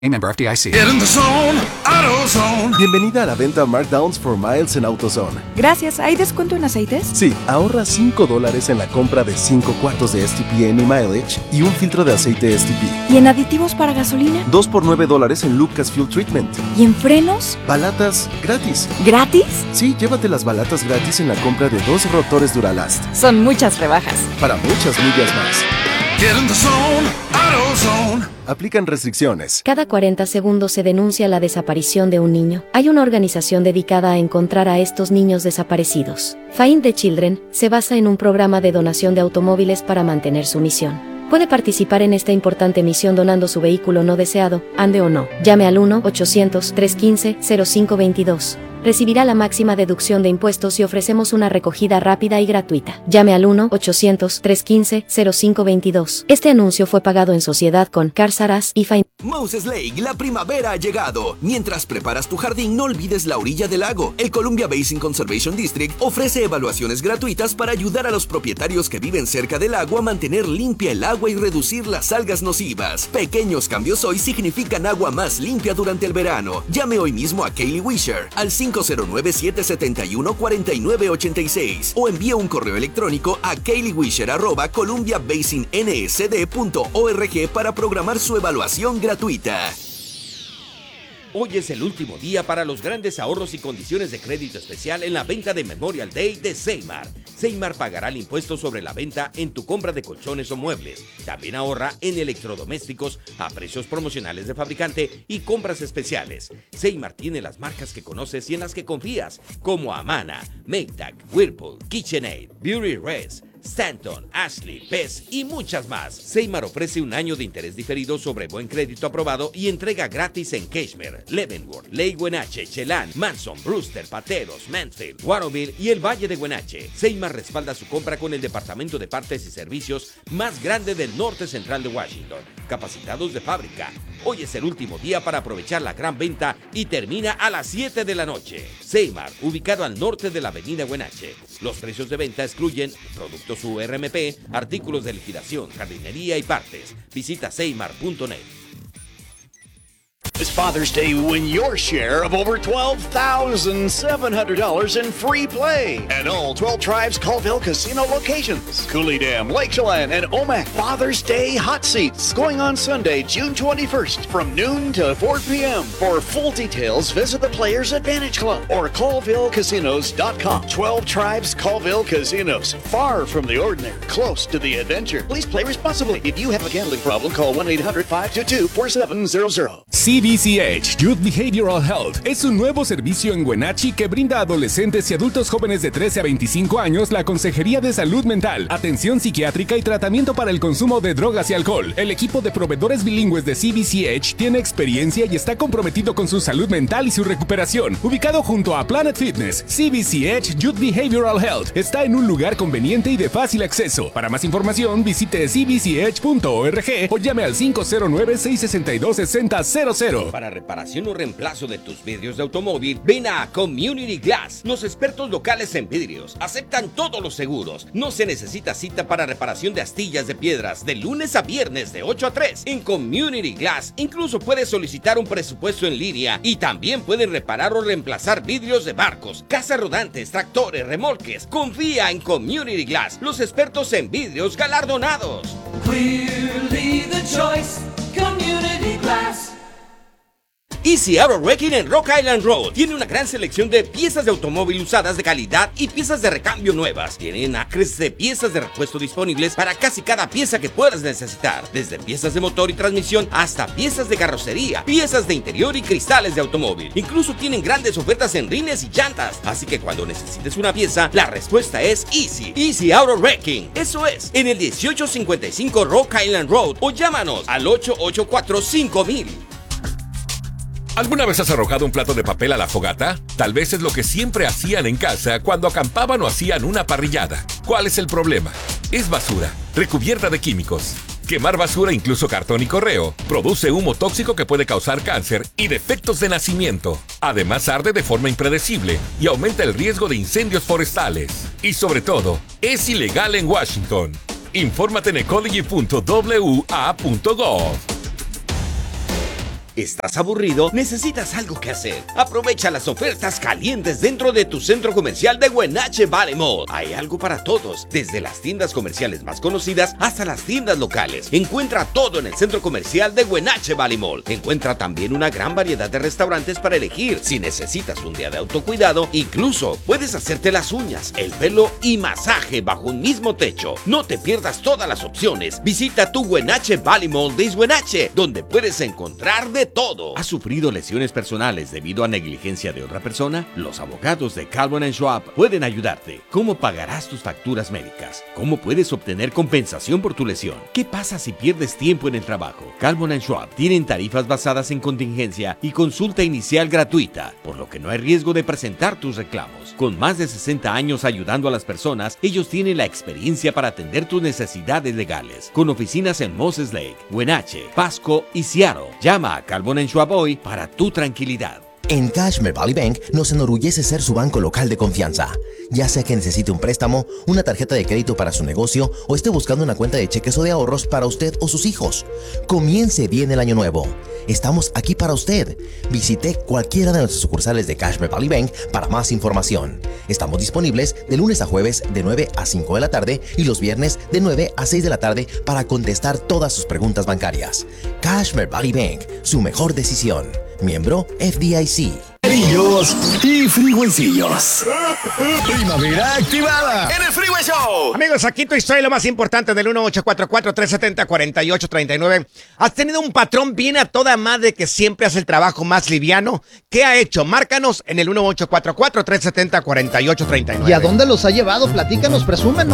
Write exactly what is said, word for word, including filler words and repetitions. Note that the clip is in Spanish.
A member F D I C. Get in the zone, AutoZone. Bienvenida a la venta Markdowns for Miles en AutoZone. Gracias. ¿Hay descuento en aceites? Sí, ahorra cinco dólares en la compra de cinco cuartos de S T P Any Mileage y un filtro de aceite S T P. ¿Y en aditivos para gasolina? dos por nueve dólares en Lucas Fuel Treatment. ¿Y en frenos? Balatas gratis. ¿Gratis? Sí, llévate las balatas gratis en la compra de dos rotores Duralast. Son muchas rebajas. Para muchas millas más. Get in the zone, AutoZone. Aplican restricciones. Cada cuarenta segundos se denuncia la desaparición de un niño. Hay una organización dedicada a encontrar a estos niños desaparecidos. Find the Children se basa en un programa de donación de automóviles para mantener su misión. Puede participar en esta importante misión donando su vehículo no deseado, ande o no. Llame al uno ochocientos, trescientos quince, cero cinco veintidós. Recibirá la máxima deducción de impuestos y ofrecemos una recogida rápida y gratuita. Llame al uno ochocientos, trescientos quince, cero cinco veintidós. Este anuncio fue pagado en sociedad con Cars R Us y Find. Moses Lake, la primavera ha llegado. Mientras preparas tu jardín, no olvides la orilla del lago. El Columbia Basin Conservation District ofrece evaluaciones gratuitas para ayudar a los propietarios que viven cerca del lago a mantener limpia el agua y reducir las algas nocivas. Pequeños cambios hoy significan agua más limpia durante el verano. Llame hoy mismo a Kaylee Wisher al cinco cero nueve, siete siete uno, cuatro nueve ocho seis o envía un correo electrónico a kayleewisher arroba columbia basin n s d punto org para programar su evaluación gratuita. Hoy es el último día para los grandes ahorros y condiciones de crédito especial en la venta de Memorial Day de Seymar. Seymar pagará el impuesto sobre la venta en tu compra de colchones o muebles. También ahorra en electrodomésticos a precios promocionales de fabricante y compras especiales. Seymar tiene las marcas que conoces y en las que confías, como Amana, Maytag, Whirlpool, KitchenAid, Beauty Rest, Stanton, Ashley, Pez y muchas más. Seymar ofrece un año de interés diferido sobre buen crédito aprobado y entrega gratis en Cashmere, Leavenworth, Lake Wenatchee, Chelan, Manson, Brewster, Pateros, Mansfield, Waterville y el Valle de Wenatchee. Seymar respalda su compra con el departamento de partes y servicios más grande del norte central de Washington, capacitados de fábrica. Hoy es el último día para aprovechar la gran venta y termina a las siete de la noche. Seymar, ubicado al norte de la avenida Wenatchee. Los precios de venta excluyen productos U R M P, artículos de liquidación, jardinería y partes. Visita seymar punto net. This Father's Day, win your share of over twelve thousand seven hundred dollars in free play at all twelve Tribes Colville Casino locations. Cooley Dam, Lake Chelan, and Omak. Father's Day Hot Seats going on Sunday, June twenty-first from noon to four p.m. For full details, visit the Players Advantage Club or colville casinos dot com. twelve Tribes Colville Casinos. Far from the ordinary, close to the adventure. Please play responsibly. If you have a gambling problem, call one eight hundred, five two two, four seven zero zero. C B C H Youth Behavioral Health es un nuevo servicio en Wenatchee que brinda a adolescentes y adultos jóvenes de trece a veinticinco años la consejería de salud mental, atención psiquiátrica y tratamiento para el consumo de drogas y alcohol. El equipo de proveedores bilingües de C B C H tiene experiencia y está comprometido con su salud mental y su recuperación. Ubicado junto a Planet Fitness, C B C H Youth Behavioral Health está en un lugar conveniente y de fácil acceso. Para más información, visite c b c h punto org o llame al cinco cero nueve, seis seis dos, seis cero cero cero. Para reparación o reemplazo de tus vidrios de automóvil, ven a Community Glass. Los expertos locales en vidrios aceptan todos los seguros. No se necesita cita para reparación de astillas de piedras de lunes a viernes de ocho a tres. En Community Glass incluso puedes solicitar un presupuesto en línea y también pueden reparar o reemplazar vidrios de barcos, casas rodantes, tractores, remolques. Confía en Community Glass, los expertos en vidrios galardonados. Clearly the choice, Community Glass. Easy Auto Wrecking en Rock Island Road tiene una gran selección de piezas de automóvil usadas de calidad y piezas de recambio nuevas. Tienen acres de piezas de repuesto disponibles para casi cada pieza que puedas necesitar, desde piezas de motor y transmisión hasta piezas de carrocería, piezas de interior y cristales de automóvil. Incluso tienen grandes ofertas en rines y llantas, así que cuando necesites una pieza, la respuesta es Easy. Easy Auto Wrecking, eso es, en el dieciocho cincuenta y cinco Rock Island Road o llámanos al ocho ocho cuatro, cinco mil. ¿Alguna vez has arrojado un plato de papel a la fogata? Tal vez es lo que siempre hacían en casa cuando acampaban o hacían una parrillada. ¿Cuál es el problema? Es basura, recubierta de químicos. Quemar basura, incluso cartón y correo, produce humo tóxico que puede causar cáncer y defectos de nacimiento. Además, arde de forma impredecible y aumenta el riesgo de incendios forestales. Y sobre todo, es ilegal en Washington. Infórmate en ecology punto w a punto gov. ¿Estás aburrido? ¿Necesitas algo que hacer? Aprovecha las ofertas calientes dentro de tu centro comercial de Wenatchee Valley Mall. Hay algo para todos, desde las tiendas comerciales más conocidas hasta las tiendas locales. Encuentra todo en el centro comercial de Wenatchee Valley Mall. Encuentra también una gran variedad de restaurantes para elegir. Si necesitas un día de autocuidado, incluso puedes hacerte las uñas, el pelo y masaje bajo un mismo techo. No te pierdas todas las opciones. Visita tu Wenatchee Valley Mall de Wenatchee, donde puedes encontrar de todo. ¿Has sufrido lesiones personales debido a negligencia de otra persona? Los abogados de Calvin and Schwab pueden ayudarte. ¿Cómo pagarás tus facturas médicas? ¿Cómo puedes obtener compensación por tu lesión? ¿Qué pasa si pierdes tiempo en el trabajo? Calvin and Schwab tienen tarifas basadas en contingencia y consulta inicial gratuita, por lo que no hay riesgo de presentar tus reclamos. Con más de sesenta años ayudando a las personas, ellos tienen la experiencia para atender tus necesidades legales. Con oficinas en Moses Lake, Wenatchee, Pasco y Seattle. Llama a Calvin and Schwab hoy para tu tranquilidad. En Cashmere Valley Bank nos enorgullece ser su banco local de confianza. Ya sea que necesite un préstamo, una tarjeta de crédito para su negocio o esté buscando una cuenta de cheques o de ahorros para usted o sus hijos. Comience bien el año nuevo. Estamos aquí para usted. Visite cualquiera de nuestras sucursales de Cashmere Valley Bank para más información. Estamos disponibles de lunes a jueves de nueve a cinco de la tarde y los viernes de nueve a seis de la tarde para contestar todas sus preguntas bancarias. Cashmere Valley Bank, su mejor decisión. Miembro F D I C. Grillos y Freewaycillos. Primavera activada en el Freeway Show. Amigos, aquí tu historia, lo más importante del uno ocho cuatro cuatro, tres siete cero, cuatro ocho tres nueve. ¿Has tenido un patrón bien a toda madre que siempre hace el trabajo más liviano? ¿Qué ha hecho? Márcanos en el uno ocho cuatro cuatro, tres siete cero, cuatro ocho tres nueve. ¿Y a dónde los ha llevado? Platícanos, presúmenos.